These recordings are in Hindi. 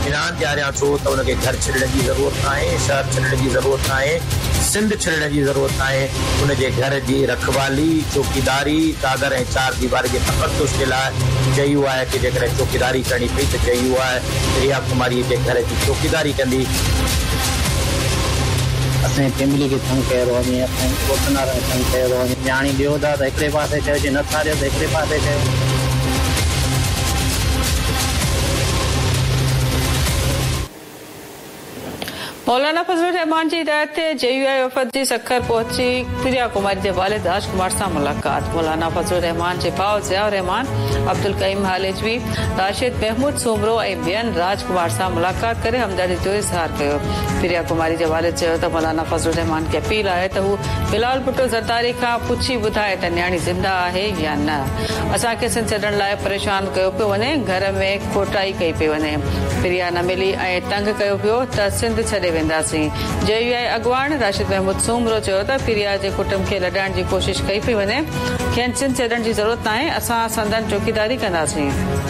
इनाम ॾियारियां थो त उनखे घर छॾण जी ज़रूरत नाहे, शहर छॾण जी ज़रूरत नाहे, सिंध छॾण जी ज़रूरत नाहे। उनजे घर जी रखवाली, चौकीदारी, चादर ऐं चार दीवारी जे तफ़तुश जे लाइ चई आहे कि जेकॾहिं चौकीदारी करणी पई त चई आहे रिया कुमारी जे घर जी चौकीदारी कंदी। असांजी फैमिली खे तंग कयो वञे, असांजे दोस्तनारनि खे तंग कयो वञे। ॼाणी ॾियो था त हिकिड़े पासे कयो, जे नथा ॾियो त हिकिड़े पासे कयो। मौलाना फजलुर रहमान जी हिदायत ते JUI वफ़द जी सखर पहुंची प्रिया कुमारी जे वालिद राजकुमार सां मुलाक़ात। मौलाना फजलुर रहमान जे भाउ ज़ियाउर रहमान, अब्दुल कईम हालेजवी, राशिद महमूद सूमरो ऐं ॿियनि राजकुमार सां मुलाक़ात करे हमदर्दी जो इज़हार कयो। प्रिया कुमारी जे वालिद चयो त मौलाना फजलुर रहमान खे अपील आहे त हू बिलाल भुट्टो ज़रदारी खां पुछी ॿुधाए त न्याणी ज़िंदा आहे या न। असांखे सिंध छॾण लाइ परेशान कयो पियो वञे, घर में खोटाई कई पई वञे, प्रिया न मिली ऐं तंग कयो पियो त सिंध छॾे वेंदासीं। JUI अॻवान राशिद महमूद सूमरो चयो त प्रिया जे कुटुंब खे लॾाइण जी कोशिश कई पई वञे, खेनि सिंध छॾण जी ज़रूरत नाहे, असां संदन चौकीदारी कंदासीं।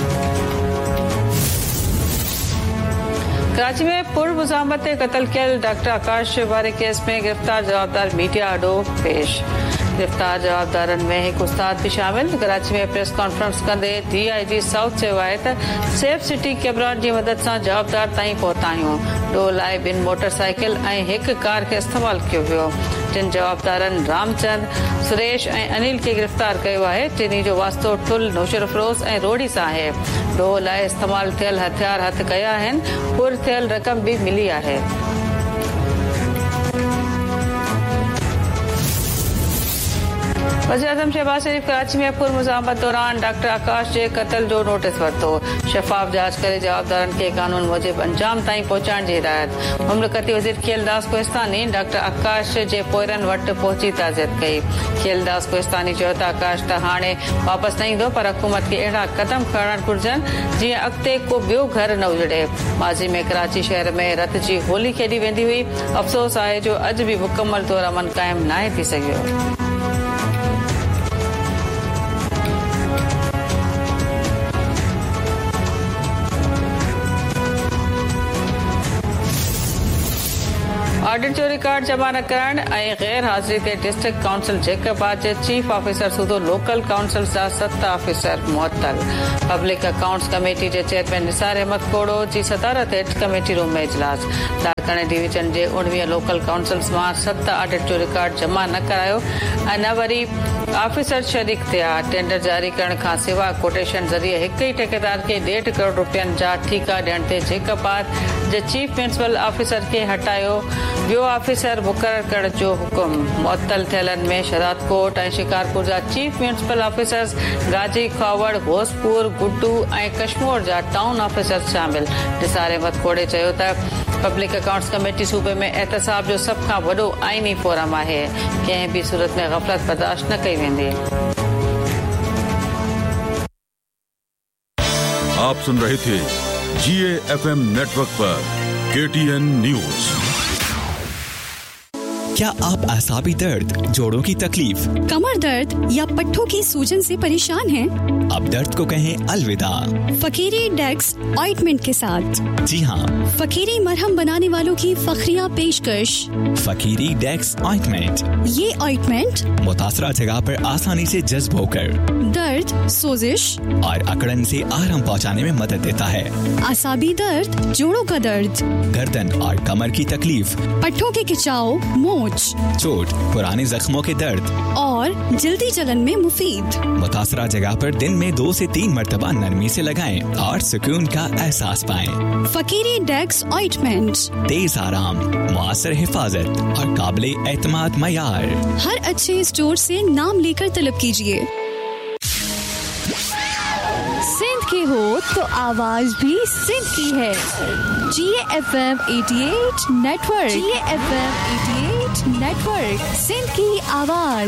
कराची में पुरमुज़ाहमत ते क़त्ल कयल डॉक्टर आकाश वारे केस में गिरफ़्तार जवाबदार मीडिया अॾो पेश। गिरफ़्तार जवाबदारनि में हिकु उस्ताद भी शामिल। कराची में प्रेस कॉन्फ्रेंस कंदे DIG साउथ चयो आहे त सेफ सिटी कैमरान जी मदद सां जवाबदार ताईं पहुता आहियूं। ॾोह लाइ 2 मोटरसाइकिल ऐं 1 कार खे इस्तेमालु कयो वियो। 3 जवाबदारनि रामचंद, सुरेश ऐं अनिल खे गिरफ़्तार कयो आहे। टिनी जो वास्तो ठुल, नौशर अफरोज़ ऐं रोड़ी सां आहे। ॾोह लाइ इस्तेमालु थियल हथियार हथ कया आहिनि। पुर थियल रक़म भी मिली आहे। वज़ीर-ए-आज़म शहबाज शरीफ कराची में पुरमुज़ाहमत दौरान डॉक्टर आकाश जे क़त्ल जो नोटिस वरितो। शफ़ाफ़ जांच करे जवाबदारनि खे कानून मूजिब अंजाम ताईं पहुचाइण जी हिदायत। मुमलिकती वज़ीर खियलदास कोहिस्तानी डॉक्टर आकाश जे पोइरनि वटि पहुची ताज़ियत कई। खियलदास कोहिस्तानी चयो त आकाश त हाणे वापसि न ईंदो, पर हुकूमत खे अहिड़ा क़दम खणण घुर्जनि जीअं अॻिते को ॿियो घर न उजड़े। माज़ी में कराची शहर में रत जी होली खेॾी वेंदी हुई। अफ़सोस आहे जो अॼु बि मुकमल तौरु अमन क़ाइमु नाहे थी सघियो। ऑडिट जो रिकॉर्ड जमा न करण ऐं गैर हाज़िरी ते डिस्ट्रिक्ट काउंसिल जैकबाद जे चीफ ऑफिसर सूदो लोकल काउंसिल जा 7 ऑफिसर मुअत्तल। पब्लिक अकाउंट्स कमेटी जे चेयरमैन निसार अहमद कोड़ो जी सदारत हेठि कमेटी रूम में इजलास। दारकणे डिवीजन जे 19 लोकल काउंसिल्स मां 7 ऑडिट जो रिकॉर्ड जमा न करायो ऐं न वरी ऑफिसर शरीक थिया। टेंडर जारी करण खां सवाइ कोटेशन ज़रिए हिक ई ठेकेदार खे 1.5 करोड़ रुपयनि जा ठीका ॾियण ते जैकबाद जे चीफ म्यूनिसिपल ऑफिसर खे हटायो। ॿियो ऑफिसर मुक़रर करण जो हुकुम। मुअत्तल थियलनि में शरात कोट ऐं शिकारपुर जा चीफ म्यूनिसिपल ऑफिसर्स, गाजी, खावड़, घोसपुर, गुड्डू ऐं कश्मोर जा टाउन ऑफिसर्स शामिल। निसार अहमद कोड़े चयो त पब्लिक अकाउंट्स कमेटी सूबे में एहतसाब जो सभ खां वॾो आईनी फोरम आहे। कंहिं बि सूरत में गफ़लत बर्दाश्त न कई वेंदी। आप सुन रहे थे GAFM नेटवर्क पर KTN न्यूज। क्या आप असाबी दर्द, जोड़ों की तकलीफ, कमर दर्द या पट्टों की सूजन से परेशान हैं? अब दर्द को कहें अलविदा फकीरी डेक्स ऑइंटमेंट के साथ। जी हाँ, फकीरी मरहम बनाने वालों की फखरिया पेशकश। फकीरी डेक्स ऑइंटमेंट। ये ऑइंटमेंट मुतासरा जगह पर आसानी से जज्ब होकर दर्द, सोजिश और अकड़न से आराम पहुँचाने में मदद देता है। असाबी दर्द, जोड़ों का दर्द, गर्दन और कमर की तकलीफ, पट्टों के खिंचाव, मोच, चोट, पुराने जख्मों के दर्द और जल्दी जलन में मुफीद। मुतासरा जगह पर दिन में 2 से 3 मरतबा नरमी से लगाएं और सुकून का एहसास पाएं। फकीरी डेक्स ऑइंटमेंट, तेज आराम, मुअस्सर हिफाजत और काबिले एतमाद मयार। हर अच्छे स्टोर से नाम लेकर तलब कीजिए। सिंध के हो तो आवाज भी सिंध की है। GAFM 88 network. GAFM 88 network, Sindh की आवाज।